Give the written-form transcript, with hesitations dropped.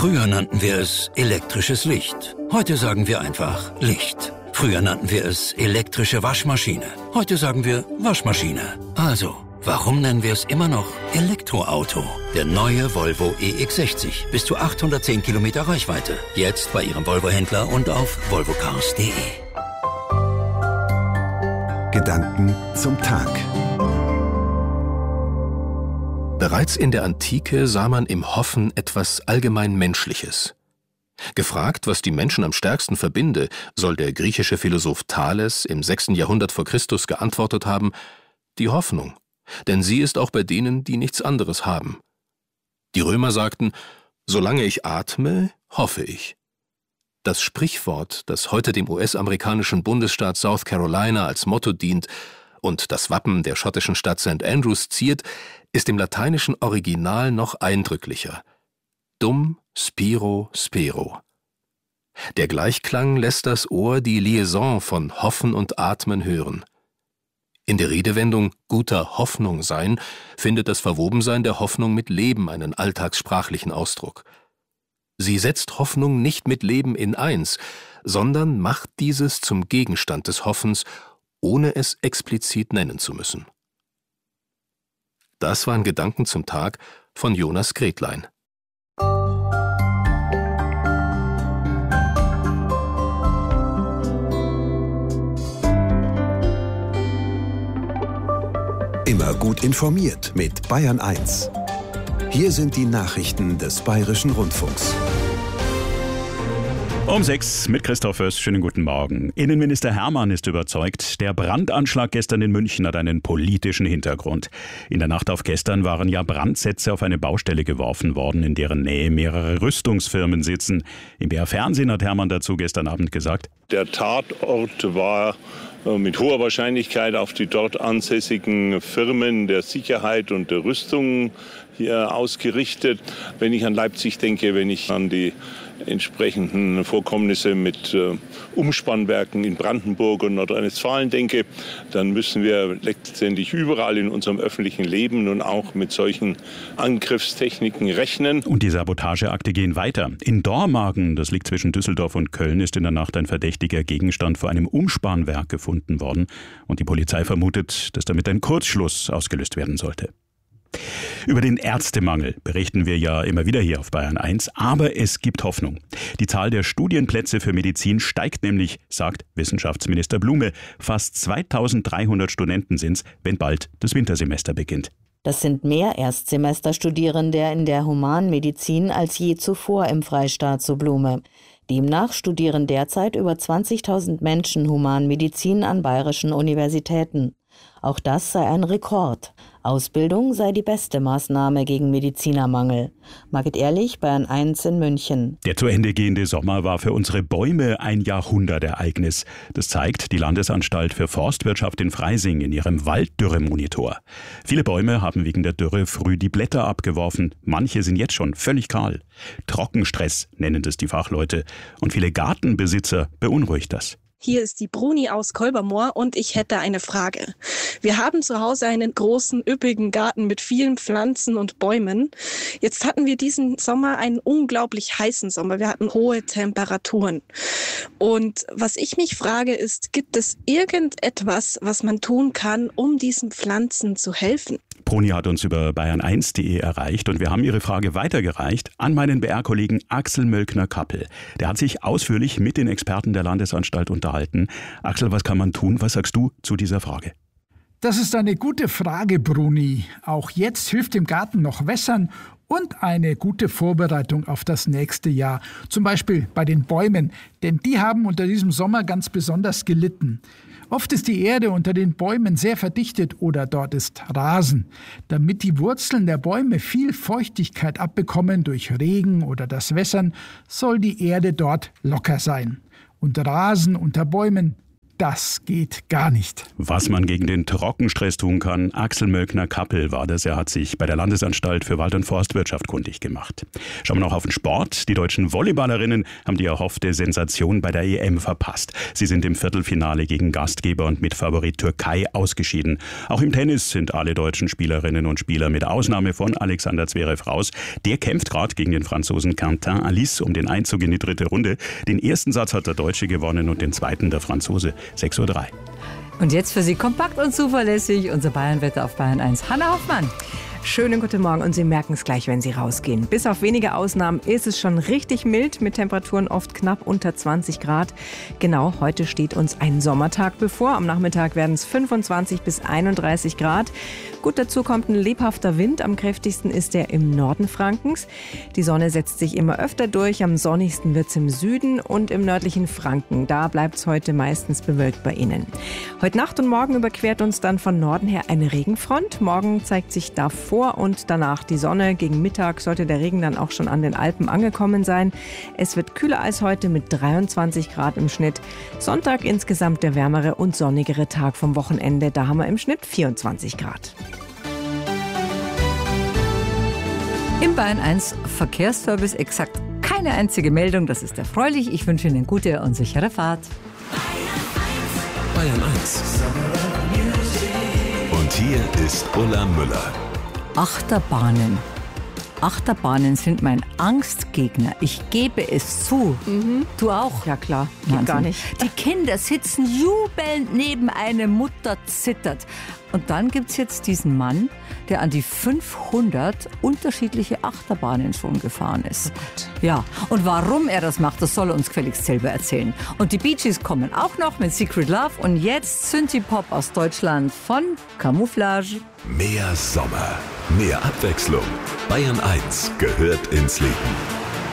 Früher nannten wir es elektrisches Licht. Heute sagen wir einfach Licht. Früher nannten wir es elektrische Waschmaschine. Heute sagen wir Waschmaschine. Also, warum nennen wir es immer noch Elektroauto? Der neue Volvo EX60. Bis zu 810 Kilometer Reichweite. Jetzt bei Ihrem Volvo-Händler und auf volvocars.de. Gedanken zum Tag. Bereits in der Antike sah man im Hoffen etwas allgemein Menschliches. Gefragt, was die Menschen am stärksten verbinde, soll der griechische Philosoph Thales im 6. Jahrhundert vor Christus geantwortet haben: die Hoffnung, denn sie ist auch bei denen, die nichts anderes haben. Die Römer sagten: solange ich atme, hoffe ich. Das Sprichwort, das heute dem US-amerikanischen Bundesstaat South Carolina als Motto dient und das Wappen der schottischen Stadt St. Andrews ziert, ist im lateinischen Original noch eindrücklicher. Dum spiro spero. Der Gleichklang lässt das Ohr die Liaison von Hoffen und Atmen hören. In der Redewendung guter Hoffnung sein findet das Verwobensein der Hoffnung mit Leben einen alltagssprachlichen Ausdruck. Sie setzt Hoffnung nicht mit Leben in eins, sondern macht dieses zum Gegenstand des Hoffens, ohne es explizit nennen zu müssen. Das waren Gedanken zum Tag von Jonas Gretlein. Immer gut informiert mit Bayern 1. Hier sind die Nachrichten des Bayerischen Rundfunks. Um 6 mit Christoph Fürst. Schönen guten Morgen. Innenminister Hermann ist überzeugt, der Brandanschlag gestern in München hat einen politischen Hintergrund. In der Nacht auf gestern waren ja Brandsätze auf eine Baustelle geworfen worden, in deren Nähe mehrere Rüstungsfirmen sitzen. Im BR Fernsehen hat Hermann dazu gestern Abend gesagt: Der Tatort war mit hoher Wahrscheinlichkeit auf die dort ansässigen Firmen der Sicherheit und der Rüstung hier ausgerichtet. Wenn ich an Leipzig denke, wenn ich an die entsprechenden Vorkommnisse mit Umspannwerken in Brandenburg und Nordrhein-Westfalen denke, dann müssen wir letztendlich überall in unserem öffentlichen Leben nun auch mit solchen Angriffstechniken rechnen. Und die Sabotageakte gehen weiter. In Dormagen, das liegt zwischen Düsseldorf und Köln, ist in der Nacht ein verdächtiger Gegenstand vor einem Umspannwerk gefunden worden. Und die Polizei vermutet, dass damit ein Kurzschluss ausgelöst werden sollte. Über den Ärztemangel berichten wir ja immer wieder hier auf Bayern 1, aber es gibt Hoffnung. Die Zahl der Studienplätze für Medizin steigt nämlich, sagt Wissenschaftsminister Blume. Fast 2300 Studenten sind's, wenn bald das Wintersemester beginnt. Das sind mehr Erstsemesterstudierende in der Humanmedizin als je zuvor im Freistaat, so Blume. Demnach studieren derzeit über 20.000 Menschen Humanmedizin an bayerischen Universitäten. Auch das sei ein Rekord. Ausbildung sei die beste Maßnahme gegen Medizinermangel. Margit Ehrlich, Bayern 1 in München. Der zu Ende gehende Sommer war für unsere Bäume ein Jahrhundertereignis. Das zeigt die Landesanstalt für Forstwirtschaft in Freising in ihrem Walddürremonitor. Viele Bäume haben wegen der Dürre früh die Blätter abgeworfen. Manche sind jetzt schon völlig kahl. Trockenstress nennen das die Fachleute. Und viele Gartenbesitzer beunruhigt das. Hier ist die Bruni aus Kolbermoor und ich hätte eine Frage. Wir haben zu Hause einen großen, üppigen Garten mit vielen Pflanzen und Bäumen. Jetzt hatten wir diesen Sommer einen unglaublich heißen Sommer. Wir hatten hohe Temperaturen. Und was ich mich frage ist, gibt es irgendetwas, was man tun kann, um diesen Pflanzen zu helfen? Bruni hat uns über bayern1.de erreicht und wir haben ihre Frage weitergereicht an meinen BR-Kollegen Axel Mölkner-Kappel. Der hat sich ausführlich mit den Experten der Landesanstalt unterhalten. Axel, was kann man tun? Was sagst du zu dieser Frage? Das ist eine gute Frage, Bruni. Auch jetzt hilft im Garten noch Wässern und eine gute Vorbereitung auf das nächste Jahr. Zum Beispiel bei den Bäumen, denn die haben unter diesem Sommer ganz besonders gelitten. Oft ist die Erde unter den Bäumen sehr verdichtet oder dort ist Rasen. Damit die Wurzeln der Bäume viel Feuchtigkeit abbekommen durch Regen oder das Wässern, soll die Erde dort locker sein. Und Rasen unter Bäumen, Das geht gar nicht. Was man gegen den Trockenstress tun kann, Axel Möckner-Kappel war das. Er hat sich bei der Landesanstalt für Wald- und Forstwirtschaft kundig gemacht. Schauen wir noch auf den Sport. Die deutschen Volleyballerinnen haben die erhoffte Sensation bei der EM verpasst. Sie sind im Viertelfinale gegen Gastgeber und Mitfavorit Türkei ausgeschieden. Auch im Tennis sind alle deutschen Spielerinnen und Spieler mit Ausnahme von Alexander Zverev raus. Der kämpft gerade gegen den Franzosen Quentin Alice um den Einzug in die dritte Runde. Den ersten Satz hat der Deutsche gewonnen und den zweiten der Franzose. 6:03 Uhr. Und jetzt für Sie kompakt und zuverlässig unser Bayernwetter auf Bayern 1. Hanna Hoffmann. Schönen guten Morgen und Sie merken es gleich, wenn Sie rausgehen. Bis auf wenige Ausnahmen ist es schon richtig mild mit Temperaturen oft knapp unter 20 Grad. Genau, heute steht uns ein Sommertag bevor. Am Nachmittag werden es 25 bis 31 Grad. Gut, dazu kommt ein lebhafter Wind. Am kräftigsten ist er im Norden Frankens. Die Sonne setzt sich immer öfter durch. Am sonnigsten wird es im Süden und im nördlichen Franken. Da bleibt es heute meistens bewölkt bei Ihnen. Heute Nacht und morgen überquert uns dann von Norden her eine Regenfront. Morgen zeigt sich davor und danach die Sonne. Gegen Mittag sollte der Regen dann auch schon an den Alpen angekommen sein. Es wird kühler als heute mit 23 Grad im Schnitt. Sonntag insgesamt der wärmere und sonnigere Tag vom Wochenende. Da haben wir im Schnitt 24 Grad. Im Bayern 1 Verkehrsservice exakt keine einzige Meldung. Das ist erfreulich. Ich wünsche Ihnen gute und sichere Fahrt. Bayern 1. Und hier ist Ulla Müller. Achterbahnen. Achterbahnen sind mein Angstgegner. Ich gebe es zu. Du auch? Ja klar, geht gar nicht. Die Kinder sitzen jubelnd neben einer Mutter zittert. Und dann gibt es jetzt diesen Mann, der an die 500 unterschiedliche Achterbahnen schon gefahren ist. Ja, und warum er das macht, das soll er uns gefälligst selber erzählen. Und die Bee Gees kommen auch noch mit Secret Love und jetzt Synthie-Pop aus Deutschland von Camouflage. Mehr Sommer, mehr Abwechslung. Bayern 1 gehört ins Leben.